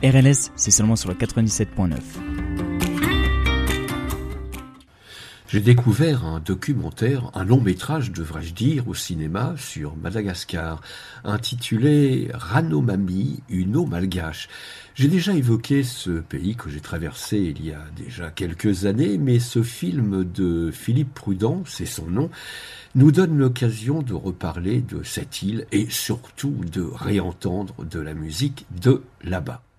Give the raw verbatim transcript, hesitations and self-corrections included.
R L S, c'est seulement sur le quatre-vingt-dix-sept point neuf. J'ai découvert un documentaire, un long métrage devrais-je dire, au cinéma sur Madagascar, intitulé Ranomami, une eau malgache. J'ai déjà évoqué ce pays que j'ai traversé il y a déjà quelques années, mais ce film de Philippe Prudent, c'est son nom, nous donne l'occasion de reparler de cette île et surtout de réentendre de la musique de là-bas.